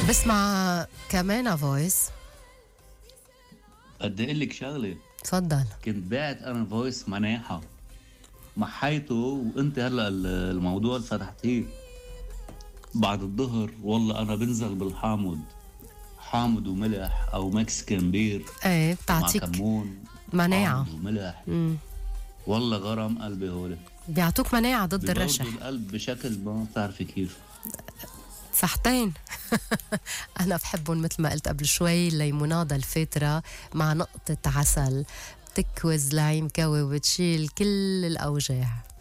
بسمع كمان فويس. بدي اقول لك شغله. تفضل. كنت باعت انا فويس مناحه محيته، وانت هلا الموضوع اللي فتحتيه بعد الظهر. والله انا بنزل بالحامض، حامض وملح او مكسيكان بير ايه مع بتعطيك كمون، مناعة. حامض وملح. والله غرام قلبي هولي، بيعطوك مناعة ضد ببردوا الرشح. القلب بشكل ما بتعرفي كيف. صحتين. أنا بحبهم مثل ما قلت قبل شوي، الليمونادة الفاترة مع نقطة عسل، بتكوز لعيم كوي وبتشيل كل الأوجاع.